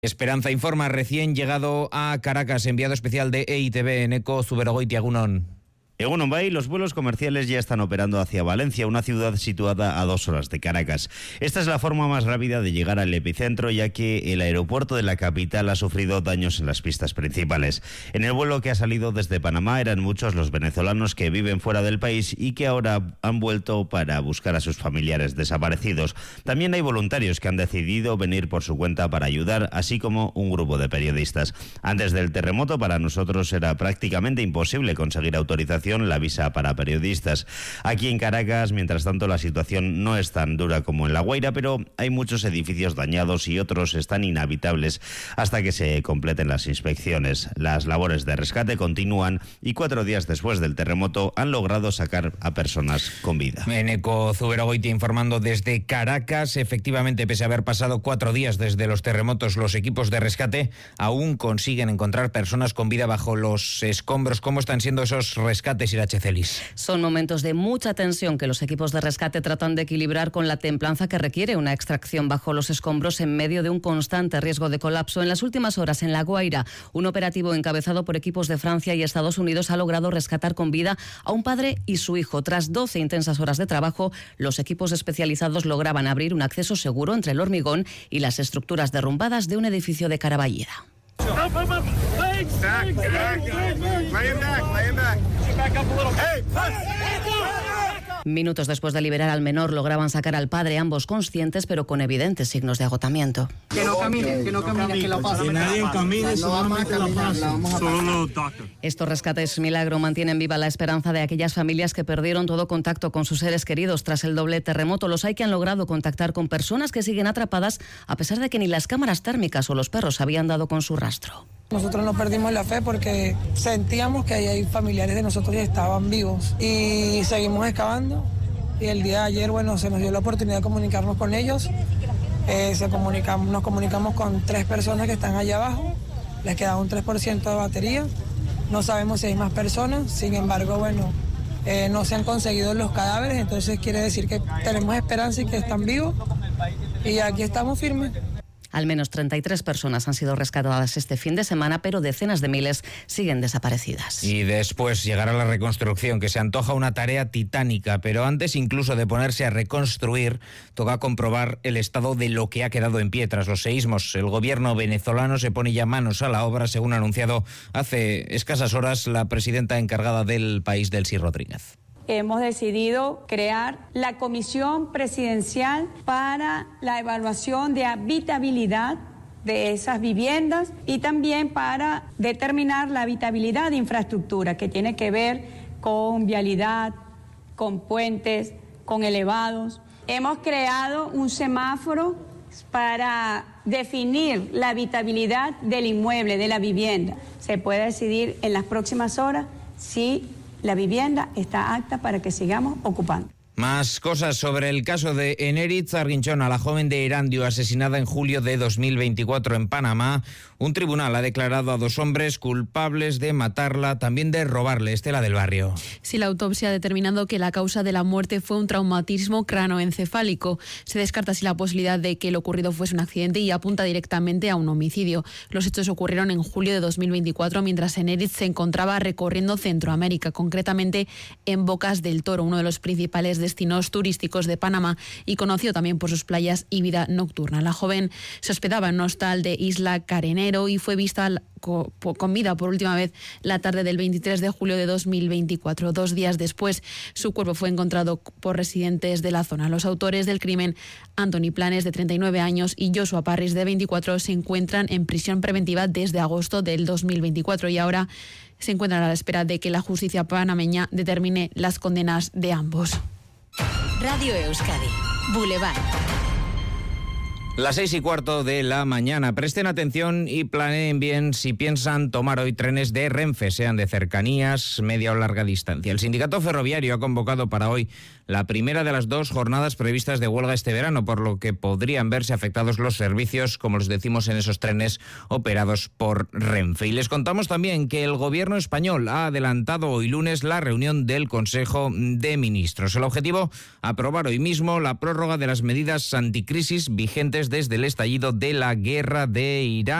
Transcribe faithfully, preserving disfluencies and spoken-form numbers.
Esperanza informa, recién llegado a Caracas, enviado especial de E I T B, Eneko Zuberogoitia, Egunon. Egunon Bay, los vuelos comerciales ya están operando hacia Valencia, una ciudad situada a dos horas de Caracas. Esta es la forma más rápida de llegar al epicentro, ya que el aeropuerto de la capital ha sufrido daños en las pistas principales. En el vuelo que ha salido desde Panamá eran muchos los venezolanos que viven fuera del país y que ahora han vuelto para buscar a sus familiares desaparecidos. También hay voluntarios que han decidido venir por su cuenta para ayudar, así como un grupo de periodistas. Antes del terremoto, para nosotros era prácticamente imposible conseguir autorización, la visa para periodistas. Aquí en Caracas, mientras tanto, la situación no es tan dura como en La Guaira, pero hay muchos edificios dañados y otros están inhabitables hasta que se completen las inspecciones. Las labores de rescate continúan y cuatro días después del terremoto han logrado sacar a personas con vida. Eneko Zuberogoitia informando desde Caracas. Efectivamente, pese a haber pasado cuatro días desde los terremotos, los equipos de rescate aún consiguen encontrar personas con vida bajo los escombros. ¿Cómo están siendo esos rescates, Irache Celis? Son momentos de mucha tensión que los equipos de rescate tratan de equilibrar con la templanza que requiere una extracción bajo los escombros en medio de un constante riesgo de colapso. En las últimas horas, en La Guaira, un operativo encabezado por equipos de Francia y Estados Unidos ha logrado rescatar con vida a un padre y su hijo. Tras doce intensas horas de trabajo, los equipos especializados lograban abrir un acceso seguro entre el hormigón y las estructuras derrumbadas de un edificio de Caraballeda. Minutos después de liberar al menor, lograban sacar al padre, ambos conscientes, pero con evidentes signos de agotamiento. Que no camine, que no camine, que lo pase. Que nadie camine, solamente la pase. Solo doctor. Estos rescates milagro mantienen viva la esperanza de aquellas familias que perdieron todo contacto con sus seres queridos tras el doble terremoto. Los hay que han logrado contactar con personas que siguen atrapadas, a pesar de que ni las cámaras térmicas o los perros habían dado con su rastro. Nosotros no perdimos la fe porque sentíamos que hay familiares de nosotros que estaban vivos y seguimos excavando. Y el día de ayer, bueno, se nos dio la oportunidad de comunicarnos con ellos. Eh, se comunicamos, nos comunicamos con tres personas que están allá abajo. Les queda un tres por ciento de batería. No sabemos si hay más personas. Sin embargo, bueno, eh, no se han conseguido los cadáveres. Entonces quiere decir que tenemos esperanza y que están vivos. Y aquí estamos firmes. Al menos treinta y tres personas han sido rescatadas este fin de semana, pero decenas de miles siguen desaparecidas. Y después llegará la reconstrucción, que se antoja una tarea titánica, pero antes incluso de ponerse a reconstruir, toca comprobar el estado de lo que ha quedado en pie tras los seísmos. El gobierno venezolano se pone ya manos a la obra, según ha anunciado hace escasas horas la presidenta encargada del país, Delcy Rodríguez. Hemos decidido crear la Comisión Presidencial para la evaluación de habitabilidad de esas viviendas y también para determinar la habitabilidad de infraestructura que tiene que ver con vialidad, con puentes, con elevados. Hemos creado un semáforo para definir la habitabilidad del inmueble, de la vivienda. Se puede decidir en las próximas horas si la vivienda está apta para que sigamos ocupando. Más cosas sobre el caso de Eneritz Arginchona, la joven de Erandio asesinada en julio de dos mil veinticuatro en Panamá. Un tribunal ha declarado a dos hombres culpables de matarla, también de robarle. Estela del Barrio. Sí, la autopsia ha determinado que la causa de la muerte fue un traumatismo cranoencefálico. Se descarta así la posibilidad de que lo ocurrido fuese un accidente y apunta directamente a un homicidio. Los hechos ocurrieron en julio de dos mil veinticuatro mientras Eneritz se encontraba recorriendo Centroamérica, concretamente en Bocas del Toro, uno de los principales destinos turísticos de Panamá y conocido también por sus playas y vida nocturna. La joven se hospedaba en un hostal de Isla Carenero y fue vista con vida por última vez la tarde del veintitrés de julio de dos mil veinticuatro. Dos días después, su cuerpo fue encontrado por residentes de la zona. Los autores del crimen, Anthony Planes, de treinta y nueve años, y Joshua Parris, de veinticuatro, se encuentran en prisión preventiva desde agosto del dos mil veinticuatro y ahora se encuentran a la espera de que la justicia panameña determine las condenas de ambos. Radio Euskadi, Boulevard. Las seis y cuarto de la mañana. Presten atención y planeen bien si piensan tomar hoy trenes de Renfe, sean de cercanías, media o larga distancia. El sindicato ferroviario ha convocado para hoy la primera de las dos jornadas previstas de huelga este verano, por lo que podrían verse afectados los servicios, como les decimos, en esos trenes operados por Renfe. Y les contamos también que el gobierno español ha adelantado hoy lunes la reunión del Consejo de Ministros. El objetivo, aprobar hoy mismo la prórroga de las medidas anticrisis vigentes desde el estallido de la guerra de Irán.